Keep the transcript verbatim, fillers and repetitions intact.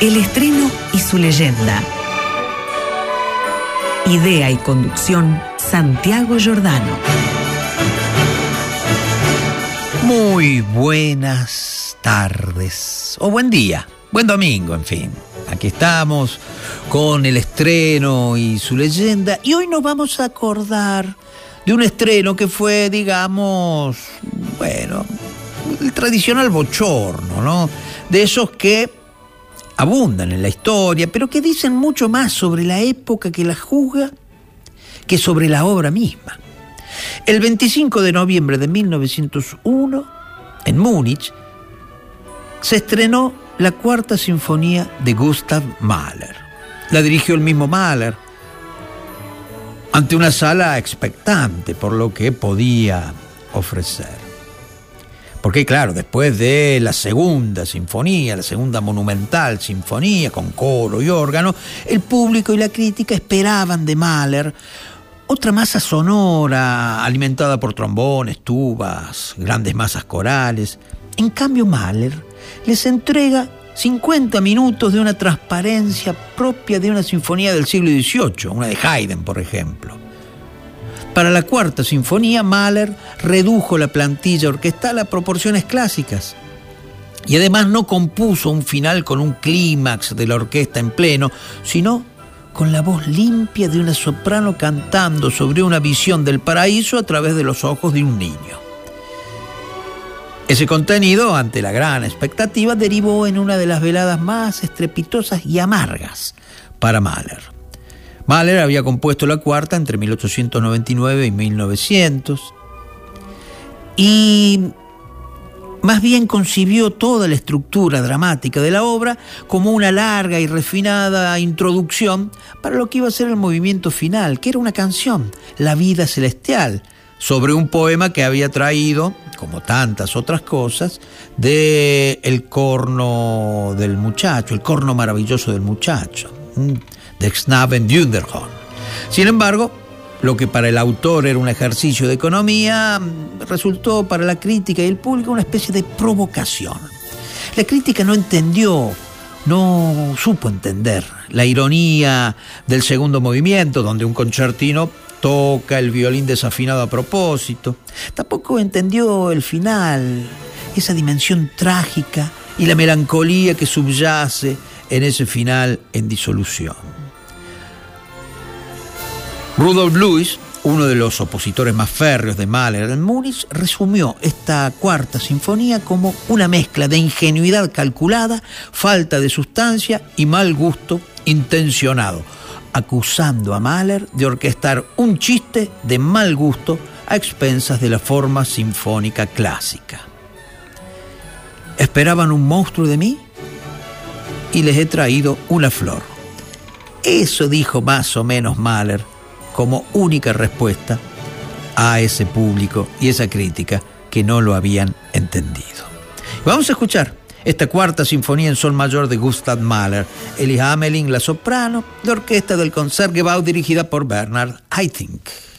El estreno y su leyenda. Idea y conducción, Santiago Giordano. Muy buenas tardes, o buen día, buen domingo, en fin. Aquí estamos con el estreno y su leyenda, y hoy nos vamos a acordar de un estreno que fue, digamos, bueno, el tradicional bochorno, ¿no? De esos que abundan en la historia, pero que dicen mucho más sobre la época que la juzga que sobre la obra misma. El veinticinco de noviembre de mil novecientos uno, en Múnich, se estrenó la Cuarta Sinfonía de Gustav Mahler. La dirigió el mismo Mahler, ante una sala expectante por lo que podía ofrecer. Porque claro, después de la segunda sinfonía, la segunda monumental sinfonía con coro y órgano, el público y la crítica esperaban de Mahler otra masa sonora alimentada por trombones, tubas, grandes masas corales. En cambio, Mahler les entrega cincuenta minutos de una transparencia propia de una sinfonía del siglo dieciocho, una de Haydn, por ejemplo. Para la Cuarta Sinfonía, Mahler redujo la plantilla orquestal a proporciones clásicas y además no compuso un final con un clímax de la orquesta en pleno, sino con la voz limpia de una soprano cantando sobre una visión del paraíso a través de los ojos de un niño. Ese contenido, ante la gran expectativa, derivó en una de las veladas más estrepitosas y amargas para Mahler. Mahler había compuesto la cuarta entre mil ochocientos noventa y nueve y mil novecientos y más bien concibió toda la estructura dramática de la obra como una larga y refinada introducción para lo que iba a ser el movimiento final, que era una canción, La vida celestial, sobre un poema que había traído, como tantas otras cosas, de El corno del muchacho, el corno maravilloso del muchacho, de Knaben Wunderhorn. Sin embargo, lo que para el autor era un ejercicio de economía, resultó para la crítica y el público una especie de provocación. La crítica no entendió, no supo entender la ironía del segundo movimiento, donde un concertino toca el violín desafinado a propósito. Tampoco entendió el final, esa dimensión trágica y la melancolía que subyace en ese final en disolución. Rudolf Luis, uno de los opositores más férreos de Mahler en Múnich, resumió esta Cuarta Sinfonía como una mezcla de ingenuidad calculada, falta de sustancia y mal gusto intencionado, acusando a Mahler de orquestar un chiste de mal gusto a expensas de la forma sinfónica clásica. ¿Esperaban un monstruo de mí? Y les he traído una flor. Eso dijo más o menos Mahler como única respuesta a ese público y esa crítica que no lo habían entendido. Vamos a escuchar esta Cuarta Sinfonía en sol mayor de Gustav Mahler, Elie Hamelin, la soprano, la orquesta del Concertgebouw dirigida por Bernhard Haitink.